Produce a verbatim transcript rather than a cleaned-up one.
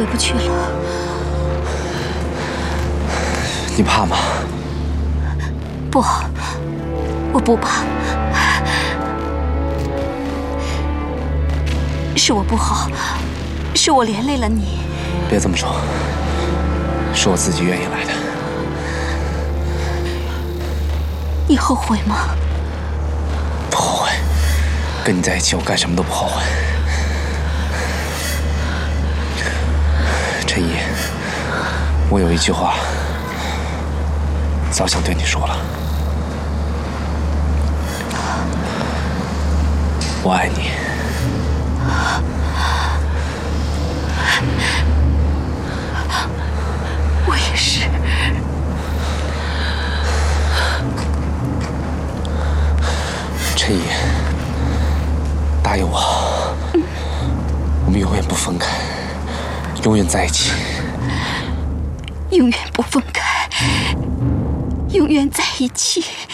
不去了。 你怕吗？ 不，我不怕。是我不好，是我连累了你。 别这么说，是我自己愿意来的。 你后悔吗？ 不后悔，跟你在一起，我干什么都不后悔。陈怡，我有一句话，早想对你说了，我爱你。 我也是。 陈怡，答应我，我们永远不分开，永远在一起。 永远不分开，永远在一起。